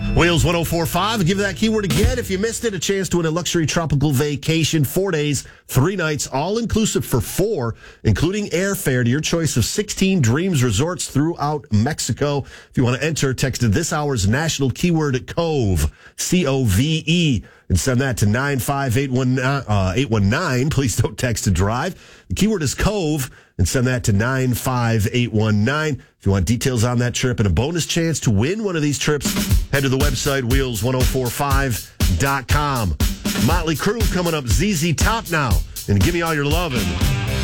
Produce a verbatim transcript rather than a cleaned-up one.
Wheels one oh four point five. Give that keyword again. If you missed it, a chance to win a luxury tropical vacation, four days, three nights, all inclusive for four, including airfare to your choice of sixteen Dreams resorts throughout Mexico. If you want to enter, text this hour's national keyword COVE, C O V E, and send that to nine five eight one nine. Please don't text to drive. The keyword is COVE, and send that to nine five eight one nine. If you want details on that trip and a bonus chance to win one of these trips, head to the website wheels ten forty-five dot com. Motley Crue coming up, Z Z Top now, and give me all your lovin'.